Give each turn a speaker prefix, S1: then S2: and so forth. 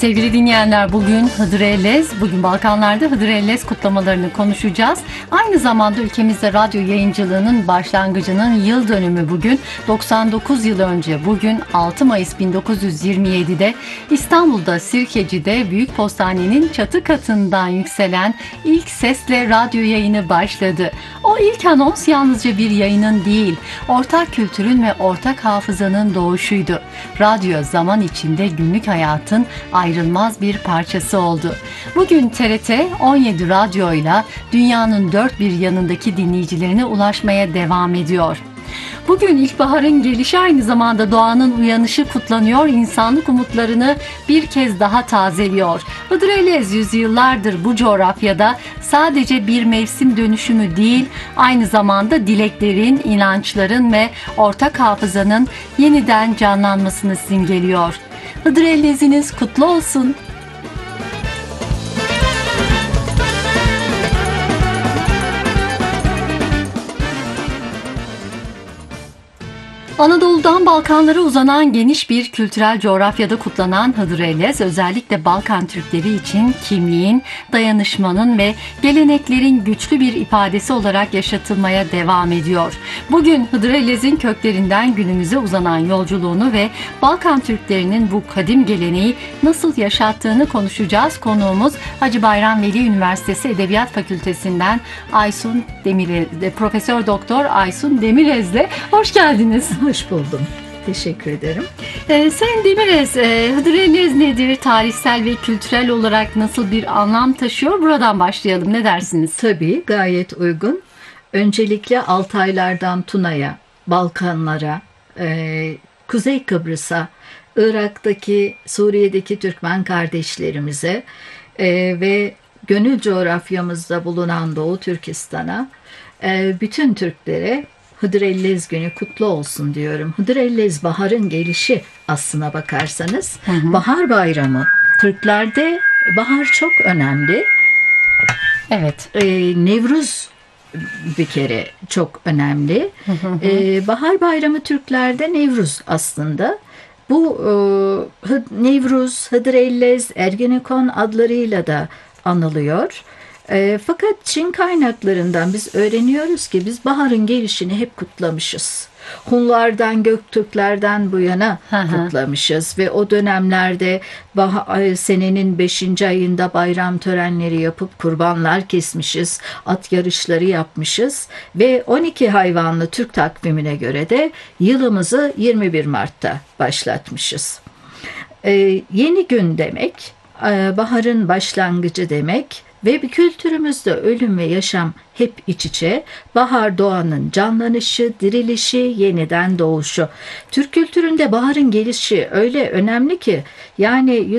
S1: Sevgili dinleyenler, bugün Hıdrellez, bugün Balkanlarda Hıdrellez kutlamalarını konuşacağız. Aynı zamanda ülkemizde radyo yayıncılığının başlangıcının yıl dönümü bugün. 99 yıl önce bugün 6 Mayıs 1927'de İstanbul'da Sirkeci'de Büyük Postane'nin çatı katından yükselen ilk sesle radyo yayını başladı. O ilk anons yalnızca bir yayının değil, ortak kültürün ve ortak hafızanın doğuşuydu. Radyo zaman içinde günlük hayatın ayrılmaz bir parçası oldu. Bugün TRT 17 radyoyla dünyanın dört bir yanındaki dinleyicilerine ulaşmaya devam ediyor. Bugün ilkbaharın gelişi, aynı zamanda doğanın uyanışı kutlanıyor, insanlık umutlarını bir kez daha tazeliyor. Hıdrellez yüzyıllardır bu coğrafyada sadece bir mevsim dönüşümü değil, aynı zamanda dileklerin, inançların ve ortak hafızanın yeniden canlanmasını simgeliyor. Hıdrellez'iniz kutlu olsun. Anadolu'dan Balkanlara uzanan geniş bir kültürel coğrafyada kutlanan Hıdrellez, özellikle Balkan Türkleri için kimliğin, dayanışmanın ve geleneklerin güçlü bir ifadesi olarak yaşatılmaya devam ediyor. Bugün Hıdrellez'in köklerinden günümüze uzanan yolculuğunu ve Balkan Türklerinin bu kadim geleneği nasıl yaşattığını konuşacağız. Konuğumuz Hacı Bayram Veli Üniversitesi Edebiyat Fakültesi'nden Profesör Doktor Aysun Demirez'le. Hoş geldiniz.
S2: Hoş buldum. Teşekkür ederim.
S1: Sayın Demirez, Hıdrellez nedir? Tarihsel ve kültürel olarak nasıl bir anlam taşıyor? Buradan başlayalım. Ne dersiniz?
S2: Tabii, gayet uygun. Öncelikle Altaylardan Tuna'ya, Balkanlara, Kuzey Kıbrıs'a, Irak'taki, Suriye'deki Türkmen kardeşlerimize ve gönül coğrafyamızda bulunan Doğu Türkistan'a, bütün Türklere Hıdrellez günü kutlu olsun diyorum. Hıdrellez baharın gelişi aslına bakarsanız. Bahar bayramı. Türklerde bahar çok önemli.
S1: Evet.
S2: Nevruz bir kere çok önemli. Bahar bayramı Türklerde Nevruz aslında. Bu Nevruz, Hıdrellez, Ergenekon adlarıyla da anılıyor. Fakat Çin kaynaklarından biz öğreniyoruz ki biz baharın gelişini hep kutlamışız. Hunlardan, Göktürklerden bu yana kutlamışız ve o dönemlerde senenin 5. ayında bayram törenleri yapıp kurbanlar kesmişiz, at yarışları yapmışız ve 12 hayvanlı Türk takvimine göre de yılımızı 21 Mart'ta başlatmışız. Yeni gün demek, baharın başlangıcı demek. Ve bir kültürümüzde ölüm ve yaşam hep iç içe. Bahar doğanın canlanışı, dirilişi, yeniden doğuşu. Türk kültüründe baharın gelişi öyle önemli ki yani